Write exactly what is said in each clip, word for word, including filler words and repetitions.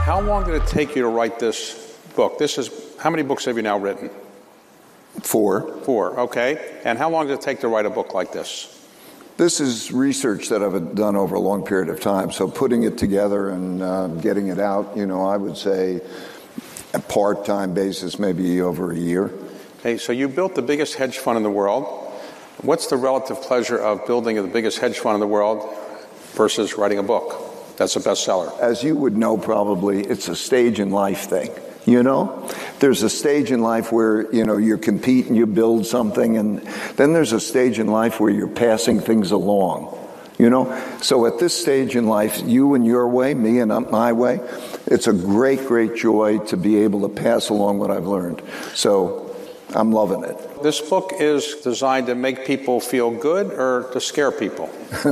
How long did it take you to write this book? This is, how many books have you now written? Four. Four, okay. And how long did it take to write a book like this? This is research that I've done over a long period of time. So putting it together and uh, getting it out, you know, I would say a part-time basis, maybe over a year. Okay, so you built the biggest hedge fund in the world. What's the relative pleasure of building the biggest hedge fund in the world versus writing a book that's a bestseller? As you would know, probably, it's a stage in life thing. You know, there's a stage in life where, you know, you compete and you build something, and then there's a stage in life where you're passing things along, you know. So at this stage in life, you and your way, me and my way, it's a great, great joy to be able to pass along what I've learned. So I'm loving it. This book is designed to make people feel good or to scare people?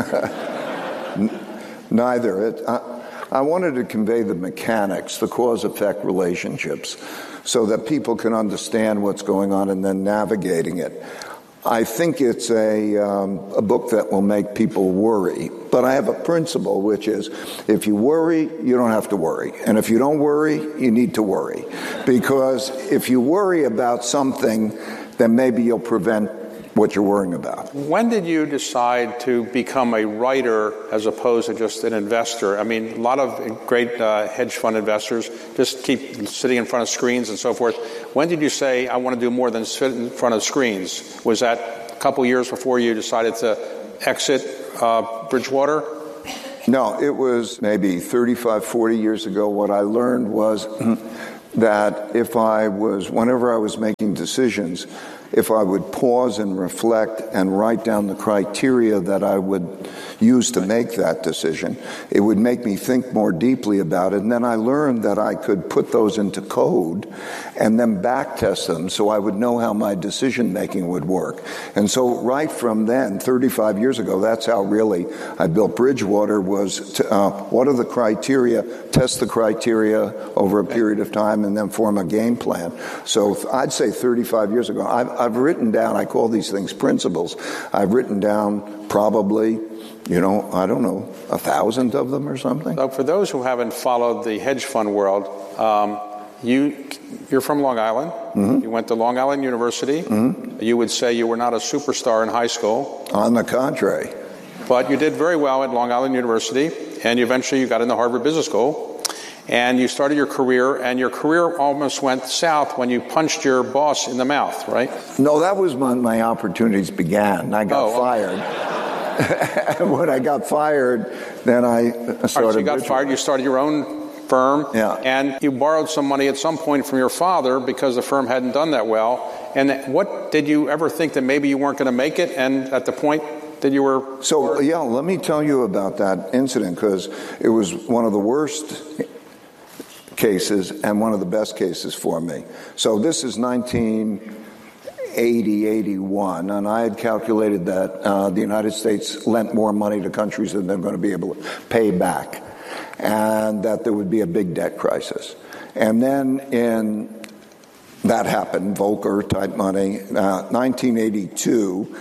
Neither. It, I, I wanted to convey the mechanics, the cause-effect relationships, so that people can understand what's going on and then navigating it. I think it's a, um, a book that will make people worry. But I have a principle, which is if you worry, you don't have to worry. And if you don't worry, you need to worry. Because if you worry about something, then maybe you'll prevent what you're worrying about. When did you decide to become a writer as opposed to just an investor? I mean, a lot of great uh, hedge fund investors just keep sitting in front of screens and so forth. When did you say, I want to do more than sit in front of screens? Was that a couple years before you decided to exit uh, Bridgewater? No, it was maybe thirty-five, forty years ago. What I learned was that if I was, whenever I was making decisions, if I would pause and reflect and write down the criteria that I would use to make that decision, it would make me think more deeply about it. And then I learned that I could put those into code and then back test them so I would know how my decision making would work. And so right from then, thirty-five years ago, that's how really I built Bridgewater, was to, uh, what are the criteria, test the criteria over a period of time, and then form a game plan. So I'd say thirty-five years ago, I've, I've written down, I call these things principles, I've written down probably, you know, I don't know, a thousand of them or something. So for those who haven't followed the hedge fund world, um, you, you're from Long Island. Mm-hmm. You went to Long Island University. Mm-hmm. You would say you were not a superstar in high school. On the contrary. But you did very well at Long Island University, and eventually you got into Harvard Business School. And you started your career, and your career almost went south when you punched your boss in the mouth, right? No, that was when my opportunities began. I got oh, fired. And when I got fired, then I started... Right, so you got fired, you started your own firm, yeah. And you borrowed some money at some point from your father because the firm hadn't done that well. And what, did you ever think that maybe you weren't going to make it, and at the point that you were... So, yeah, let me tell you about that incident, because it was one of the worst cases and one of the best cases for me. So this is nineteen eighty, eighty-one, and I had calculated that uh, the United States lent more money to countries than they're going to be able to pay back, and that there would be a big debt crisis. And then in that happened, Volcker type money, uh, nineteen eighty-two,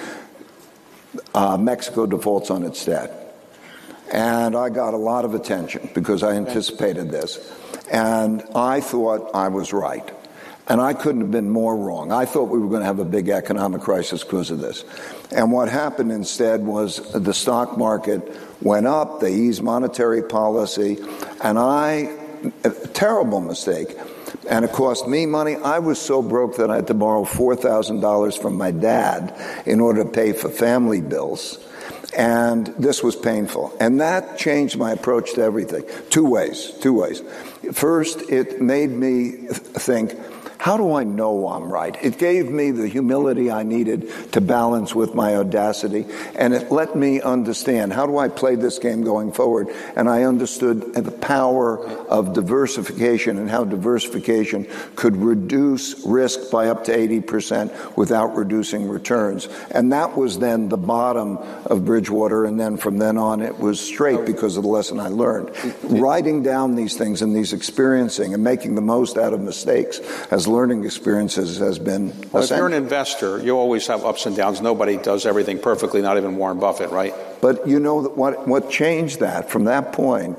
uh, Mexico defaults on its debt. And I got a lot of attention because I anticipated this. And I thought I was right. And I couldn't have been more wrong. I thought we were going to have a big economic crisis because of this. And what happened instead was the stock market went up, they eased monetary policy, and I, a terrible mistake, and it cost me money. I was so broke that I had to borrow four thousand dollars from my dad in order to pay for family bills. And this was painful. And that changed my approach to everything. Two ways, two ways. First, it made me think, how do I know I'm right? It gave me the humility I needed to balance with my audacity, and it let me understand, how do I play this game going forward? And I understood the power of diversification and how diversification could reduce risk by up to eighty percent without reducing returns. And that was then the bottom of Bridgewater, and then from then on it was straight because of the lesson I learned. Writing down these things and these experiencing and making the most out of mistakes as learning experiences has been well, essential. If you're an investor, you always have ups and downs. Nobody does everything perfectly, not even Warren Buffett, right? But you know that what what changed that from that point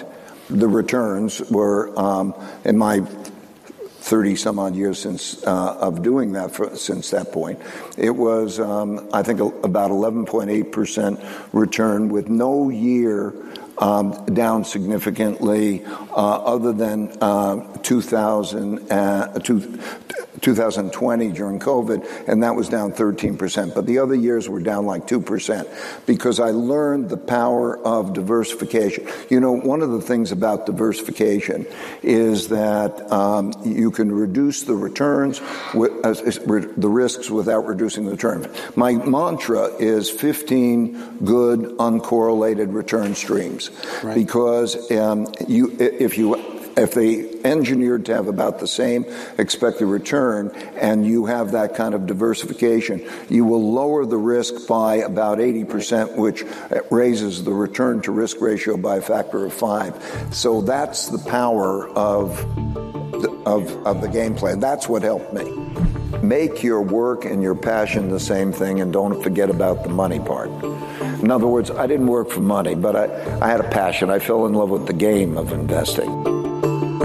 the returns were, um, in my thirty some odd years since uh, of doing that for, since that point, it was um, I think about eleven point eight percent return with no year um, down significantly uh, other than uh, two thousand, uh, two, twenty twenty during COVID, and that was down thirteen percent. But the other years were down like two percent because I learned the power of diversification. You know, one of the things about diversification is that um, you can reduce the returns, with, uh, the risks without reducing the returns. My mantra is fifteen good uncorrelated return streams, right? Because um, you, if you If they engineered to have about the same expected return and you have that kind of diversification, you will lower the risk by about eighty percent, which raises the return to risk ratio by a factor of five. So that's the power of the, of, of the game plan. That's what helped me. Make your work and your passion the same thing, and don't forget about the money part. In other words, I didn't work for money, but I, I had a passion. I fell in love with the game of investing.